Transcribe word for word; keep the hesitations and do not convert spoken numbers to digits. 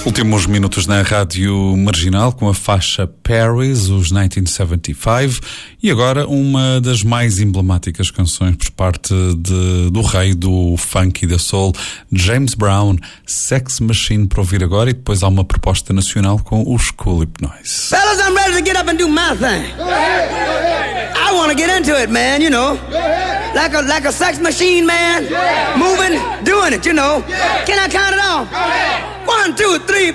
Últimos minutos na Rádio Marginal com a faixa Paris, os mil novecentos e setenta e cinco, e agora uma das mais emblemáticas canções por parte de, do rei do funk e da soul, James Brown, Sex Machine, para ouvir agora, e depois há uma proposta nacional com os Cool Hypnosis. Fellas, I'm ready to get up and do my thing. Go ahead, go ahead. I want to get into it, man, you know. Go ahead. Like a like a sex machine, man. Yeah. Moving, doing it, you know. Yeah. Can I count it off? Go ahead. One, two, three,